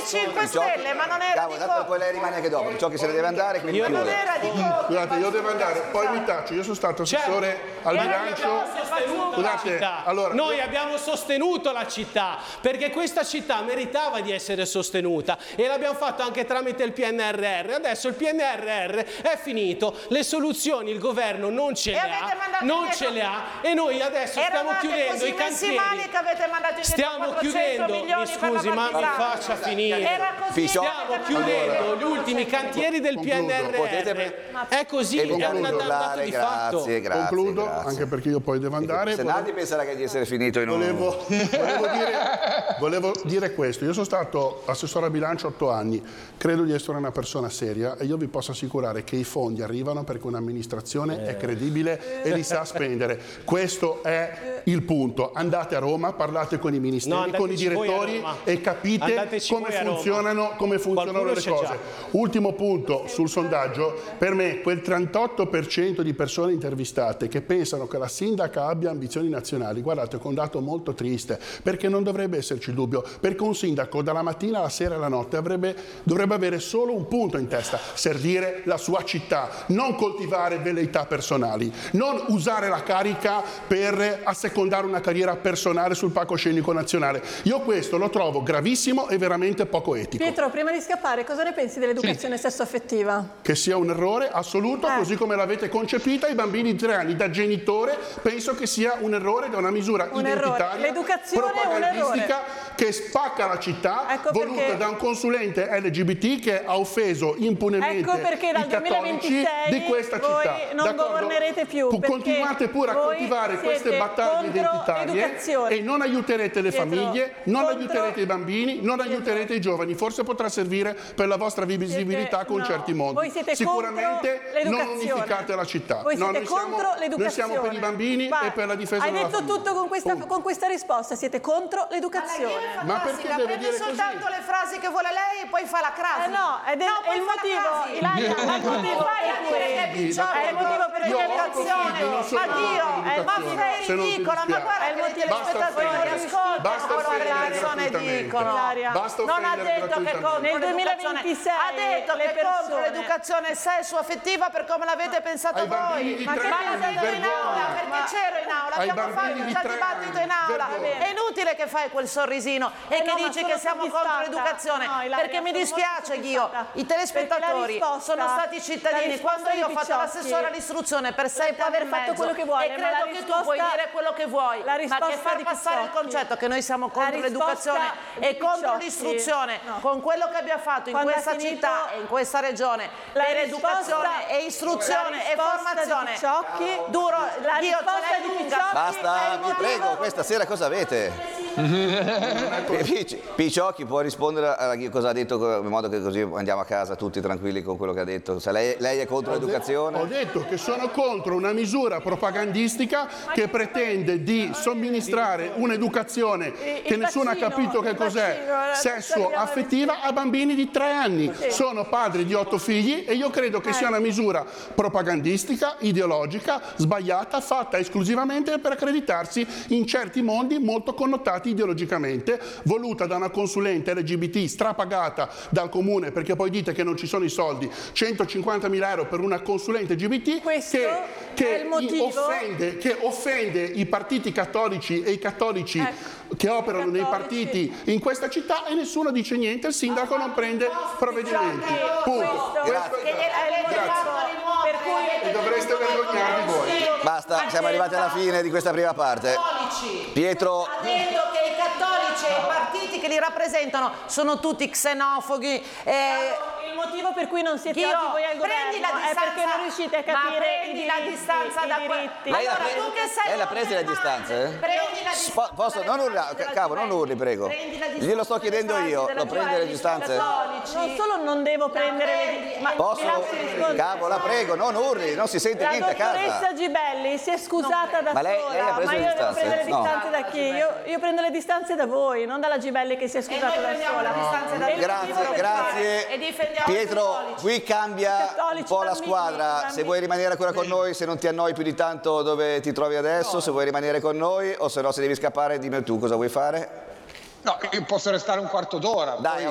5 Stelle, ma non era di Conte. Poi lei rimane anche dopo, ciò che se ne deve andare, quindi non era di Conte. Scusate, io devo andare, poi mi taccio, io sono stato assessore al bilancio. Scusate, allora, noi abbiamo sostenuto la città, perché questa città meritava di essere sostenuta e l'abbiamo fatto anche tramite il PNRR. Adesso il PNRR è finito, le soluzioni il governo non ce le ha, e noi adesso stiamo chiudendo i cantieri. Stiamo chiudendo, mi scusi, ma mi faccia finire. Stiamo chiudendo gli ultimi cantieri del PNRR. È così, è un dato di fatto. Concludo, anche perché io poi devo andare. Se Naldi penserà di essere finito in Volevo dire questo, io sono stato assessore al bilancio 8 anni, credo di essere una persona seria e io vi posso assicurare che i fondi arrivano perché un'amministrazione è credibile e li sa spendere. Questo è il punto. Andate a Roma, parlate con i ministeri, con i direttori e capite come funzionano le cose. Ultimo punto sul sondaggio, per me quel 38% di persone intervistate che pensano che la sindaca abbia ambizioni nazionali, guardate, è un dato molto triste, perché non dovrebbe esserci dubbio, perché un sindaco dalla mattina alla sera e alla notte dovrebbe avere solo un punto in testa: servire la sua città, non coltivare velleità personali, non usare la carica per assecondare una carriera personale sul palcoscenico nazionale. Io questo lo trovo gravissimo e veramente poco etico. Pietro, prima di scappare, cosa ne pensi dell'educazione sessuaffettiva? Che sia un errore assoluto, così come l'avete concepita. I bambini di 3 anni, da genitore, penso che sia un errore, da una misura identitaria, propagandistica, che spacca la città, voluta da un consulente LGBT che ha offeso impunemente i cattolici di questa città. Non governerete più. Continuate pure a coltivare queste battaglie identitarie e non aiuterete le famiglie, non aiuterete i bambini, non aiuterete i giovani. Forse potrà servire per la vostra visibilità con certi mondi. Sicuramente non unificate la città. Noi siamo per i bambini e per la difesa della famiglia. Hai detto tutto con questa risposta, siete contro l'educazione. Ma perché deve dire così? soltanto le frasi che vuole lei e poi fa la crasi. No, è il motivo, Ilaria, è il motivo per l'educazione. Ma Dio, ma sei ridicola, ma guarda che i telespettatori ascoltano quello che le persone dicono. Non ha detto che contro l'educazione, ha detto che contro l'educazione sessuo-affettiva per come l'avete pensato voi. Ma che l'avete detto in aula? Perché c'ero in aula, abbiamo fatto già dibattito in aula. È inutile che fai quel sorrisino e che dici che siamo contro l'educazione, perché mi dispiace, Ghio, i telespettatori sono stati cittadini. Quando io ho fatto l'assessore all'istruzione per 6 anni e mezzo, e credo che tu puoi dire quello che vuoi, ma che far passare il concetto che noi siamo contro l'educazione e contro l'istruzione, con quello che abbiamo fatto in questa città e in questa regione per educazione e istruzione e formazione, duro, io ce l'hai lunga. Basta, vi prego, questa sera cosa avete? Picciocchi può rispondere a cosa ha detto, in modo che così andiamo a casa tutti tranquilli con quello che ha detto. Se lei è contro l'educazione? Ho detto che sono contro una misura propagandistica che pretende di somministrare un'educazione che nessuno ha capito che cos'è, sesso affettiva, a bambini di 3 anni. Sono padri di 8 figli e io credo che sia una misura propagandistica, ideologica, sbagliata, fatta esclusivamente per accreditarsi in certi mondi molto connotati ideologicamente, voluta da una consulente LGBT strapagata dal comune, perché poi dite che non ci sono i soldi, 150.000 euro per una consulente LGBT che offende i partiti cattolici e i cattolici che operano nei partiti in questa città, e nessuno dice niente, il sindaco non prende provvedimenti. Punto. E dovreste vergognarvi voi. Basta, siamo arrivati alla fine di questa prima parte. Pietro ha detto che i cattolici e i partiti che li rappresentano sono tutti xenofobi. Il motivo per cui non siete oggi voi al governo è perché non riuscite a capire i diritti. Allora, tu che sei... Lei l'ha presa le distanze? Prendi la distanza. Posso? Non urlare, cavolo, non urli, prego. Glielo sto chiedendo io, lo prendi le distanze? Non solo non devo prendere le distanze, posso? Cavolo, la prego, non urli, non si sente niente a casa. La dottoressa Gibelli si è scusata da sola, lei ha preso ma io devo prendere le distanze da chi? No. Io prendo le distanze da voi, non dalla Gibelli che si è scusata da sola. Grazie. Pietro, qui cambia un po' la squadra. Se vuoi rimanere ancora con noi, se non ti annoi più di tanto dove ti trovi adesso, se vuoi rimanere con noi, o se no, se devi scappare, dimmi tu cosa vuoi fare. No, io posso restare un quarto d'ora. Dai,